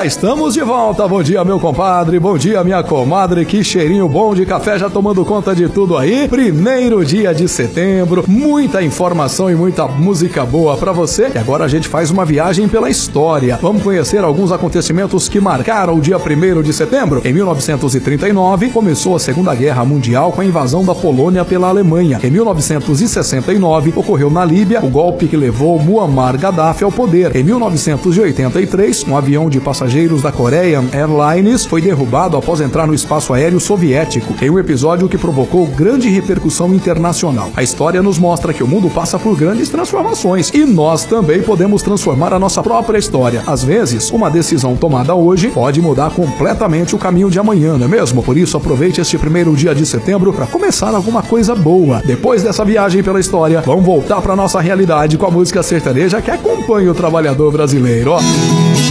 Já estamos de volta. Bom dia, meu compadre. Bom dia, minha comadre. Que cheirinho bom de café já tomando conta de tudo aí. Primeiro dia de setembro. Muita informação e muita música boa pra você. E agora a gente faz uma viagem pela história. Vamos conhecer alguns acontecimentos que marcaram o dia 1º de setembro. Em 1939, começou a Segunda Guerra Mundial com a invasão da Polônia pela Alemanha. Em 1969, ocorreu na Líbia o golpe que levou Muammar Gaddafi ao poder. Em 1983, um avião de passageiros da Korean Airlines foi derrubado após entrar no espaço aéreo soviético, em um episódio que provocou grande repercussão internacional. A história nos mostra que o mundo passa por grandes transformações e nós também podemos transformar a nossa própria história. Às vezes, uma decisão tomada hoje pode mudar completamente o caminho de amanhã, não é mesmo? Por isso, aproveite este primeiro dia de setembro para começar alguma coisa boa. Depois dessa viagem pela história, vamos voltar para nossa realidade com a música sertaneja que acompanha o trabalhador brasileiro. Ó.